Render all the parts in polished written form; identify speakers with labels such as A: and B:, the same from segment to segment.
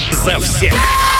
A: за всех.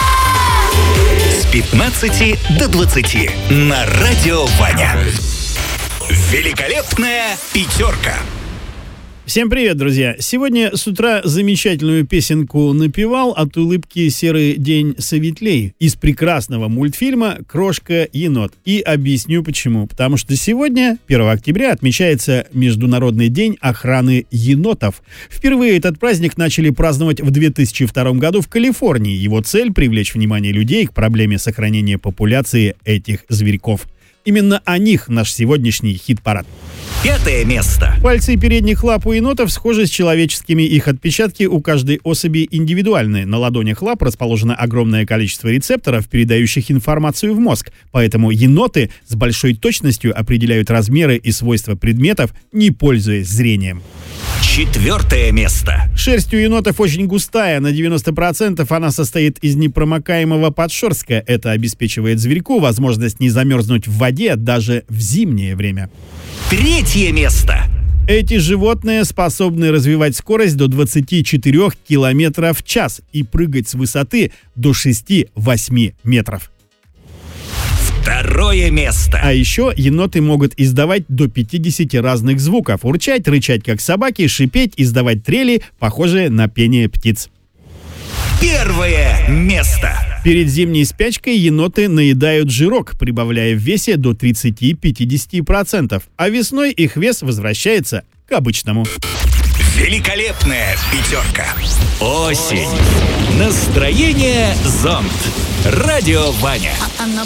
A: С 15 до 20 на Радио Ваня. Великолепная пятерка.
B: Всем привет, друзья! Сегодня с утра замечательную песенку напевал от улыбки «Серый день советлей» из прекрасного мультфильма «Крошка-енот». И объясню почему. Потому что сегодня, 1 октября, отмечается Международный день охраны енотов. Впервые этот праздник начали праздновать в 2002 году в Калифорнии. Его цель – привлечь внимание людей к проблеме сохранения популяции этих зверьков. Именно о них наш сегодняшний хит-парад.
A: 5 место.
B: Пальцы передних лап у енотов схожи с человеческими, их отпечатки у каждой особи индивидуальны. На ладонях лап расположено огромное количество рецепторов, передающих информацию в мозг. Поэтому еноты с большой точностью определяют размеры и свойства предметов, не пользуясь зрением.
A: 4 место.
B: Шерсть у енотов очень густая, на 90% она состоит из непромокаемого подшерстка. Это обеспечивает зверьку возможность не замерзнуть в воде даже в зимнее время.
A: 3 место.
B: Эти животные способны развивать скорость до 24 км в час и прыгать с высоты до 6-8 метров.
A: 2 место.
B: А еще еноты могут издавать до 50 разных звуков. Урчать, рычать как собаки, шипеть, издавать трели, похожие на пение птиц.
A: 1 место.
B: Перед зимней спячкой еноты наедают жирок, прибавляя в весе до 30-50%. А весной их вес возвращается к обычному.
A: Великолепная пятерка. Осень. Настроение зонт. Радио Ваня.
C: Она